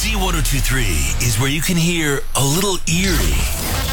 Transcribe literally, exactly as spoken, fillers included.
Z ten twenty-three is where you can hear a little eerie